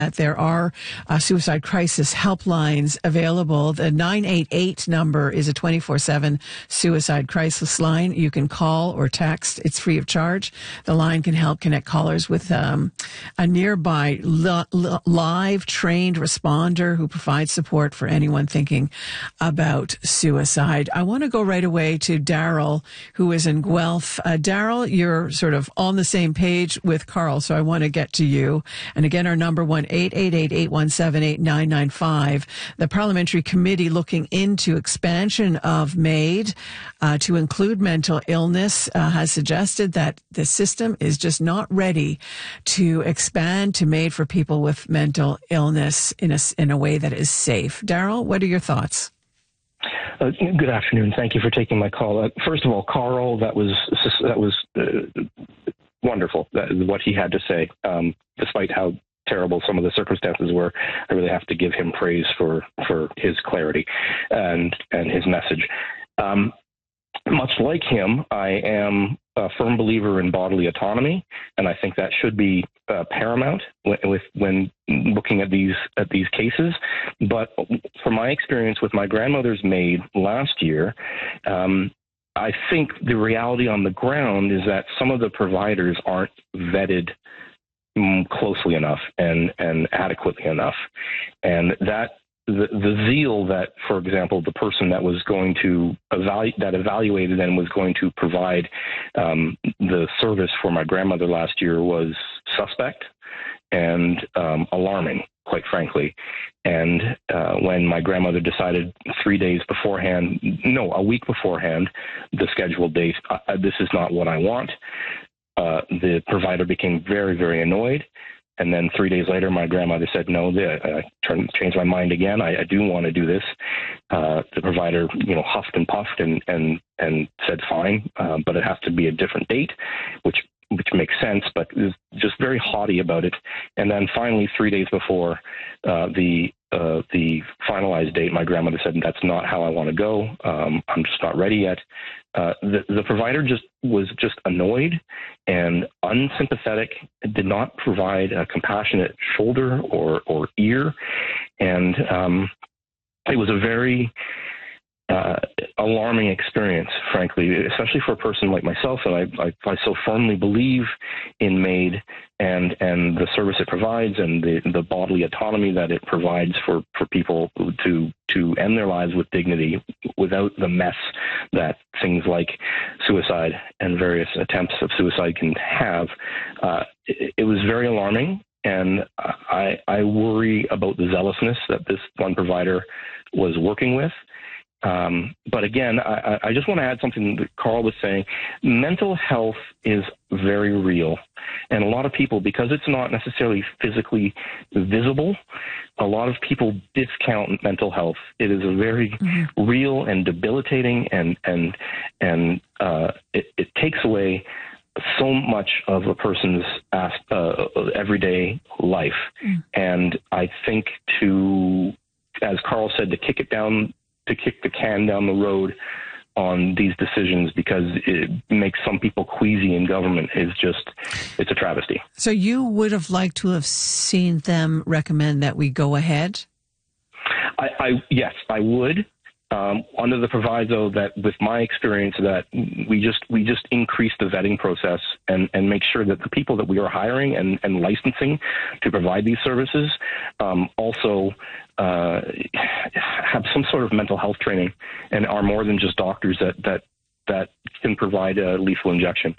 that there are suicide crisis helplines available. The 988 number is a 24/7 suicide crisis line. You can call or text. It's free of charge. The line can help connect callers with a nearby live trained responder who provides support for anyone thinking about suicide. I want to go right away to Daryl, who is in Guelph. Daryl, you're sort of on the same page with Carl, so I want to get to you. And again, our number 1-888-817-8995. The Parliamentary Committee looking into expansion of MAID to include mental illness has suggested that the system is just not ready to expand to MAID for people with mental illness in a way that is safe. Daryl, what are your thoughts? Good afternoon. Thank you for taking my call. First of all, Carl, that was wonderful, what he had to say, despite how terrible some of the circumstances were. I really have to give him praise for his clarity and his message. Much like him, I am a firm believer in bodily autonomy, and I think that should be paramount when looking at these cases. But from my experience with my grandmother's maid last year, I think the reality on the ground is that some of the providers aren't vetted closely enough and adequately enough, and that the zeal that, for example, the person that was going to evaluated and was going to provide the service for my grandmother last year was suspect and alarming, quite frankly. And when my grandmother decided a week beforehand, the scheduled date, this is not what I want, the provider became very, very annoyed. And then 3 days later, my grandmother said, no, I changed my mind again. I do want to do this. The provider, huffed and puffed and said, fine, but it has to be a different date, which makes sense, but is just very haughty about it. And then finally, 3 days before the finalized date, my grandmother said, that's not how I want to go. I'm just not ready yet. The provider was annoyed and unsympathetic, did not provide a compassionate shoulder or ear. And it was a very alarming experience, frankly, especially for a person like myself. And I so firmly believe in MAID and the service it provides and the bodily autonomy that it provides for people to end their lives with dignity without the mess that things like suicide and various attempts of suicide can have. It was very alarming. And I worry about the zealousness that this one provider was working with. But again, I just want to add something that Carl was saying. Mental health is very real. And a lot of people, because it's not necessarily physically visible, a lot of people discount mental health. It is a very real and debilitating, and it takes away so much of a person's everyday life. And I think as Carl said, to kick the can down the road on these decisions because it makes some people queasy in government it's a travesty. So you would have liked to have seen them recommend that we go ahead? Yes, I would. Under the proviso that, with my experience, that we just increase the vetting process and make sure that the people that we are hiring and licensing to provide these services also have some sort of mental health training and are more than just doctors that can provide a lethal injection.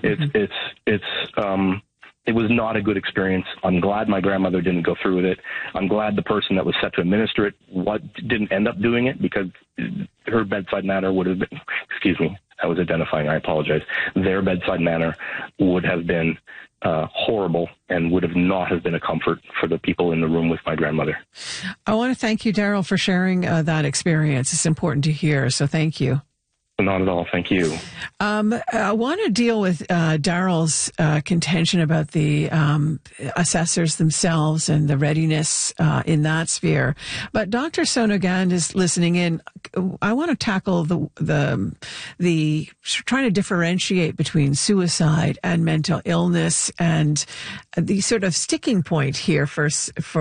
It was not a good experience. I'm glad my grandmother didn't go through with it. I'm glad the person that was set to administer it didn't end up doing it, because her bedside manner would have been, excuse me, I was identifying, I apologize. Their bedside manner would have been horrible and would have not have been a comfort for the people in the room with my grandmother. I want to thank you, Daryl, for sharing that experience. It's important to hear, so thank you. Not at all. Thank you. I want to deal with Daryl's contention about the assessors themselves and the readiness in that sphere. But Dr. Sonogand is listening in. I want to tackle the trying to differentiate between suicide and mental illness, and the sort of sticking point here for